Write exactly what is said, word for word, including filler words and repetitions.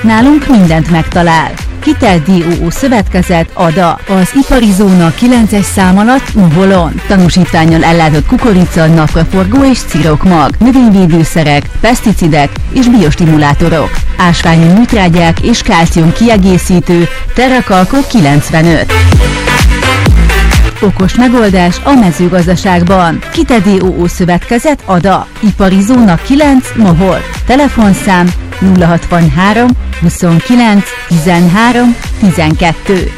Nálunk mindent megtalál. Kitel dé o o Szövetkezet Ada. Az ipari zóna kilences szám alatt Uholon. Tanúsítvánnyal ellátott kukorica, napraforgó és cirokmag, növényvédőszerek, peszticidek és biostimulátorok. Ásványi műtrágyák és kálcium kiegészítő, Terrakalko kilencvenöt. Okos megoldás a mezőgazdaságban. Kitel dé o o Szövetkezet Ada. Ipari zóna kilenc Mohol. Telefonszám nulla hatvanhárom huszonkilenc tizenhárom tizenkettő.